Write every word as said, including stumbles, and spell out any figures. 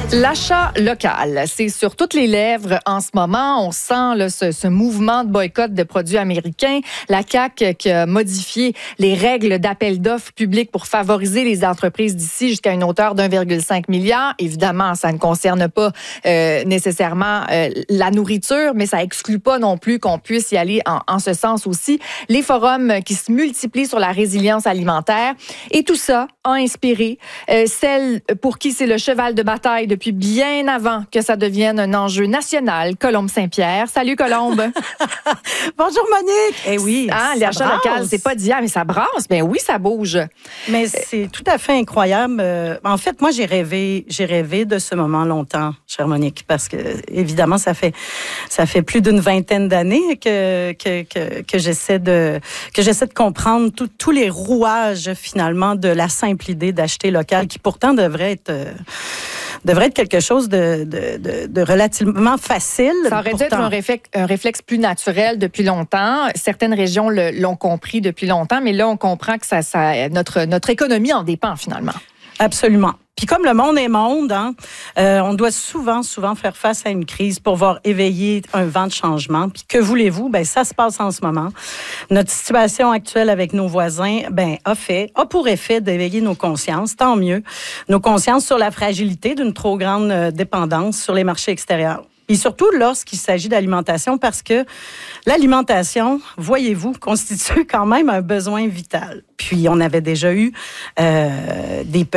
L'achat local, c'est sur toutes les lèvres en ce moment. On sent là, ce, ce mouvement de boycott de produits américains. La C A Q qui a modifié les règles d'appel d'offres publics pour favoriser les entreprises d'ici jusqu'à une hauteur d'un virgule cinq milliard. Évidemment, ça ne concerne pas euh, nécessairement euh, la nourriture, mais ça exclut pas non plus qu'on puisse y aller en, en ce sens aussi. Les forums qui se multiplient sur la résilience alimentaire. Et tout ça a inspiré euh, celle pour qui c'est le cheval de bataille depuis bien avant que ça devienne un enjeu national, Colombe Saint-Pierre. Salut Colombe. Bonjour Monique. Eh oui, ah, l'achat local, c'est pas d'hier, mais ça brasse. Ben oui, ça bouge. Mais c'est tout à fait incroyable. En fait, moi, j'ai rêvé, j'ai rêvé de ce moment longtemps, chère Monique, parce que évidemment, ça fait, ça fait plus d'une vingtaine d'années que que que, que j'essaie de que j'essaie de comprendre tout, tous les rouages finalement de la simple idée d'acheter local, qui pourtant devrait être euh, devrait être quelque chose de, de, de, de relativement facile. Ça aurait dû pourtant. être un réflexe, un réflexe plus naturel depuis longtemps. Certaines régions le, l'ont compris depuis longtemps, mais là, on comprend que ça, ça, notre, notre économie en dépend finalement. Absolument. Puis comme le monde est monde, hein, euh, on doit souvent, souvent faire face à une crise pour voir éveiller un vent de changement. Puis que voulez-vous? Ben ça se passe en ce moment. Notre situation actuelle avec nos voisins, ben a fait, a pour effet d'éveiller nos consciences, tant mieux. Nos consciences sur la fragilité d'une trop grande dépendance sur les marchés extérieurs. Et surtout lorsqu'il s'agit d'alimentation, parce que l'alimentation, voyez-vous, constitue quand même un besoin vital. Puis on avait déjà eu euh, des